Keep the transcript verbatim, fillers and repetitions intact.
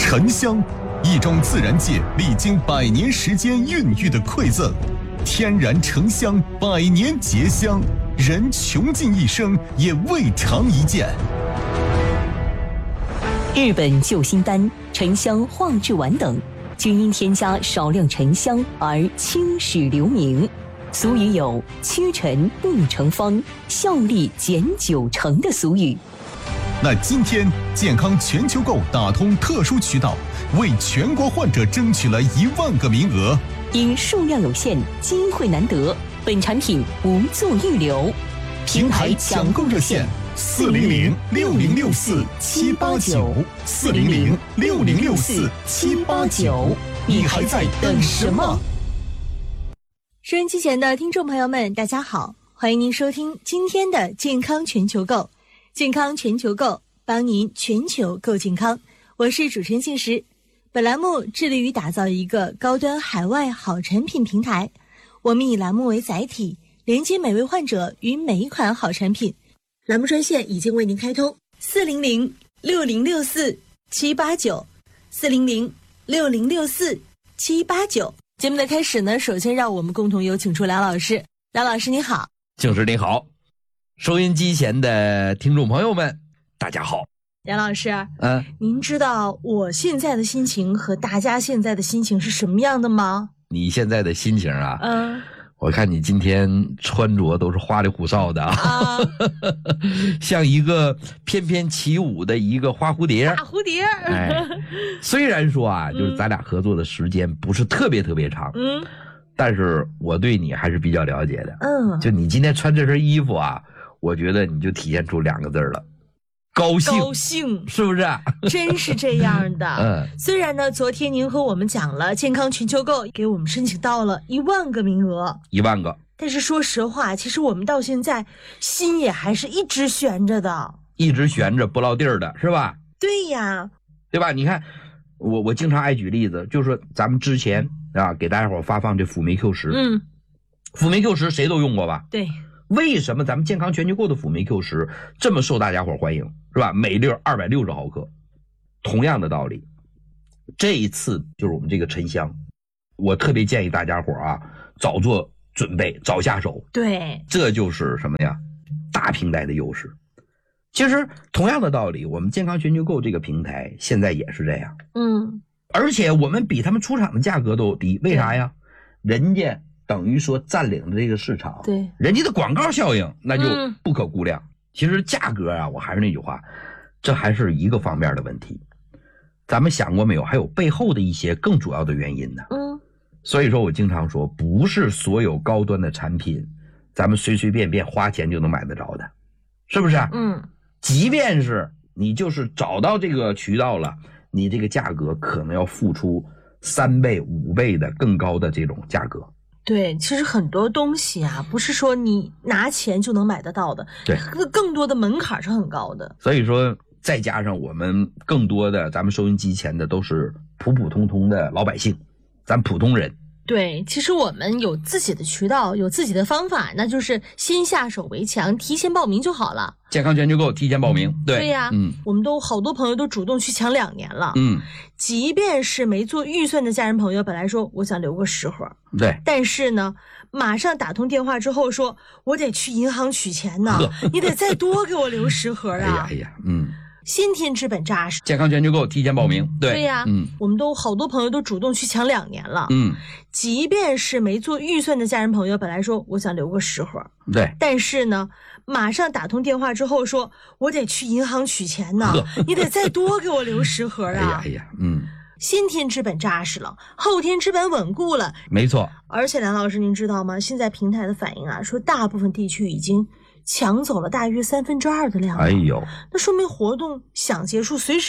沉香，一种自然界历经百年时间孕育的馈赠，天然沉香，百年结香，人穷尽一生也未尝一见。 日本救心丹、沉香化制丸等，均因添加少量沉香而青史留名。俗语有“屈臣不成方，效力减九成”的俗语。 那今天健康全球购打通特殊渠道，为全国患者争取了一万个名额。 因数量有限，机会难得，本产品不做预留。 平台抢购热线：四零零六零六四七八九，四零零六零六四七八九。你还在等什么？ 收音机前的听众朋友们，大家好，欢迎您收听今天的健康全球购。健康全球购，帮您全球购健康。我是主持人信实。本栏目致力于打造一个高端海外好产品平台。我们以栏目为载体，连接每位患者与每一款好产品。栏目专线已经为您开通：四零零六零六四七八九，四零零六零六四七八九。节目的开始呢，首先让我们共同有请出梁老师。梁老师你好。 静师你好。收音机前的听众朋友们，大家好。 梁老师， 嗯， 您知道我现在的心情和大家现在的心情是什么样的吗？ 你现在的心情啊， 嗯， 我看你今天穿着都是花里胡哨的啊，像一个翩翩起舞的一个花蝴蝶。 大蝴蝶。 哎，虽然说啊，就是咱俩合作的时间不是特别特别长， 嗯， 但是我对你还是比较了解的。 嗯， 就你今天穿这身衣服啊，我觉得你就体现出两个字了，高兴。 高兴， 是不是？ 真是这样的。 嗯， 虽然呢，昨天您和我们讲了健康全球购，给我们申请到了一万个名额， 一万个。 但是说实话，其实我们到现在心也还是一直悬着的， 一直悬着不落地儿的，是吧？ 对呀， 对吧？你看，我我经常爱举例子，就是说咱们之前啊，给大家伙发放这辅酶 Q 十， 嗯， 辅酶 Q 十谁都用过吧？ 对。 为什么咱们健康全球购的辅酶 Q 十这么受大家伙欢迎，是吧？每粒二百六十毫克。同样的道理，这一次就是我们这个沉香，我特别建议大家伙啊，早做准备，早下手。 对， 这就是什么呀？大平台的优势。其实同样的道理，我们健康全球购这个平台现在也是这样。 嗯， 而且我们比他们出厂的价格都低，为啥呀？人家等于说占领了这个市场， 对， 人家的广告效应那就不可估量。嗯，其实价格啊，我还是那句话，这还是一个方面的问题。咱们想过没有？还有背后的一些更主要的原因呢。 嗯， 所以说我经常说，不是所有高端的产品，咱们随随便便花钱就能买得着的，是不是？ 嗯， 即便是你就是找到这个渠道了，你这个价格可能要付出三倍、五倍的更高的这种价格。 对，其实很多东西啊，不是说你拿钱就能买得到的， 对， 更多的门槛是很高的。 所以说，再加上我们更多的咱们收音机前的都是普普通通的老百姓，咱普通人。 对，其实我们有自己的渠道，有自己的方法，那就是先下手为强，提前报名就好了。 健康全球购提前报名，对对呀， 嗯， 我们都好多朋友都主动去抢两年了， 嗯， 即便是没做预算的家人朋友，本来说我想留个十盒， 对， 但是呢，马上打通电话之后说，我得去银行取钱呢，你得再多给我留十盒啊！ 哎呀哎呀，嗯。 先天之本扎实， 健康全球购提前报名，对对呀， 嗯， 我们都好多朋友都主动去抢两年了， 嗯， 即便是没做预算的家人朋友，本来说我想留个十盒， 对， 但是呢，马上打通电话之后说，我得去银行取钱呢，你得再多给我留十盒啊！ 哎呀哎呀，嗯， 先天之本扎实了，后天之本稳固了， 没错。 而且梁老师，您知道吗？现在平台的反应啊，说大部分地区已经抢走了大约三分之二的量了。 哎呦， 那说明活动想结束，随时